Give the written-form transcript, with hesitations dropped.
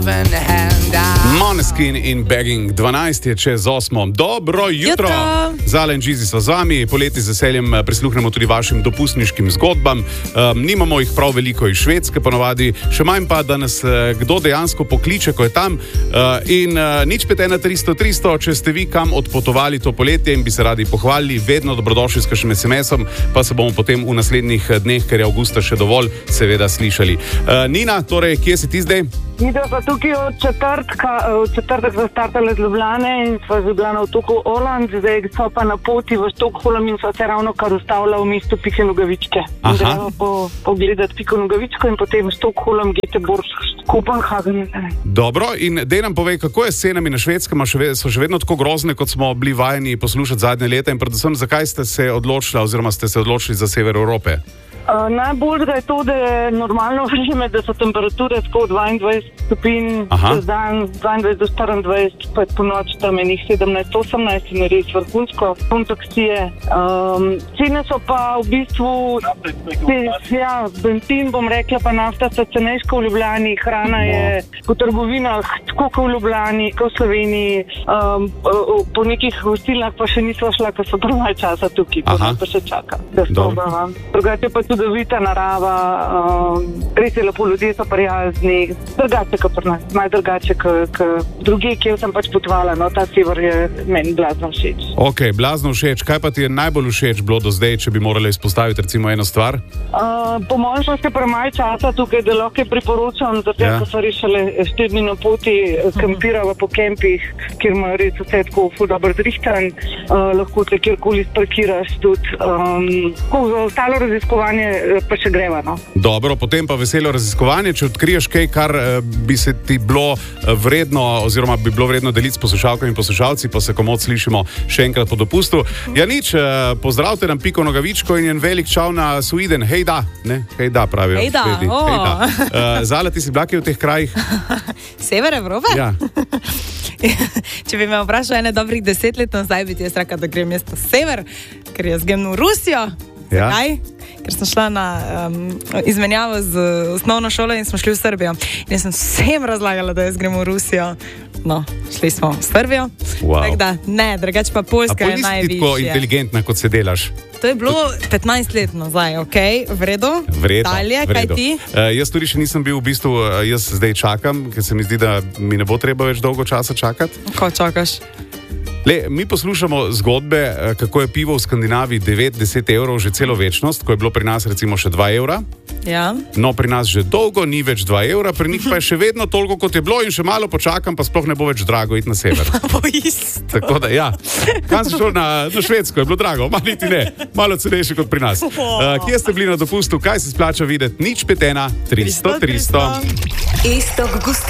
Måneskin in Begging, 12 je čez 8. Dobro jutro! Zala in Džizi sva z vami, poleti z veseljem prisluhnemo tudi vašim dopustniškim zgodbam. Nimamo jih prav veliko iz Švedske ponovadi, še manj pa, da nas kdo dejansko pokliče, ko je tam. In nič 513-300, če ste vi kam odpotovali to poletje in bi se radi pohvalili, vedno dobrodošli s kakšnim SMS-om, pa se bomo potem v naslednjih dneh, ker je avgusta še dovolj, seveda slišali. Nina, torej, kje si ti zdaj? Midva pa tukaj od četrtek zastartali z Ljubljane in sva že bila na otoku Åland, zdaj sva pa na poti v Štokholm in sva se ravno kar ustavila v mestu Pike Nogavičke. Gremo pogledati Piko Nogavičko in potem Štokholm, Göteborg, Kopenhagen. Dobro, in dej nam povej, kako je s cenami na Švedskem, so še vedno tako grozne, kot smo bili vajeni poslušati zadnje leta in predvsem, zakaj ste se odločili oziroma ste se odločili za sever Evrope? Najbolj je to, da je normalno vreme, da so temperature tako 22 stopinj čez dan, 22 do 24, pa po noč tam je njih 17-18 in je res vrhunsko, kontakcije. Cene so pa v bistvu, bentin bom rekla, pa nafta so cenejška v Ljubljani, hrana je po trgovinah tako kot v Ljubljani, kot v Sloveniji, po nekih gostilnah pa še nismo šla, ker so prvaj časa tukaj, pa še čaka, da spobavam. Drugače pa čudovita narava, res je lepo, ljudje so prijazni, drugače kot pri nas, malo drugače kot druge, kjer sem pač potovala, no, ta sever je meni blazno všeč. Ok, blazno všeč. Kaj pa ti je najbolj všeč bilo do zdaj, če bi morali izpostaviti recimo eno stvar? Po mojem smo se premaj časa tukaj, da lahko priporočam, zato ko so rešili 4 dni na poti, kampirava po kempih, kjer imajo res vse tako ful dobro zrihtan, lahko te kjerkoli sparkiraš tudi. Za ostalo raziskovanje pa še greva, no. Dobro, potem pa veselo raziskovanje, če odkriješ kaj, kar bi se ti bilo vredno, oziroma bi bilo vredno deliti s poslušalkami in poslušalci, pa se komod slišimo še enkrat po dopustu. Ja nič, pozdravite nam Piko Nogavičko in en velik čau na Sweden. Hej da, ne? Hej da, pravijo. Hej da, Hej da. Zala, ti si bila kje v teh krajih? Sever Evrope? Ja. Če bi me vprašal ene dobrih 10 let nazaj, bi ti jaz rekla, da grem jaz na sever, ker jaz grem v Rusijo. Zakaj? Ker sem šla na izmenjavo z osnovno šolo in smo šli v Srbijo. In jaz sem vsem razlagala, da jaz grem v Rusijo. No, šli smo v Srbijo. Tako da, ne, drugače pa Poljska je najvišja. A nisi tako inteligentna, kot se delaš? To je bilo 15 let nazaj, okej? V redu? Dalje, kaj ti? Jaz tudi še nisem bil v bistvu, jaz zdaj čakam, ker se mi zdi, da mi ne bo treba več dolgo časa čakati. Ko čakaš? Mi poslušamo zgodbe, kako je pivo v Skandinaviji 9-10 evrov že celo večnost, ko je bilo pri nas recimo še 2 evra. Ja. No, pri nas že dolgo ni več 2 evra, pri njih pa je še vedno toliko, kot je bilo in še malo počakam, pa sploh ne bo več drago iti na sever. Tako da, ja. Kam si šel na Švedsko, je bilo drago, niti ne, malo cenejše kot pri nas. Kje ste bili na dopustu, kaj se splača videti? Nič 513-300-300.